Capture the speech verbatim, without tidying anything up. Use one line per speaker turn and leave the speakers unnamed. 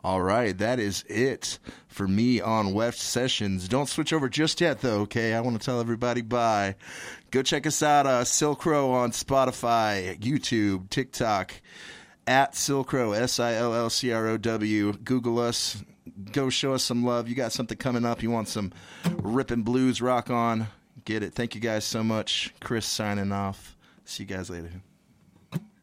All right, that is it for me on Weft Sessions. Don't switch over just yet, though, okay? I want to tell everybody bye. Go check us out, uh, Silkrow on Spotify, YouTube, TikTok, at Silkrow, S I L L C R O W. Google us. Go show us some love. You got something coming up. You want some ripping blues rock on? Get it. Thank you guys so much. Chris signing off. See you guys later.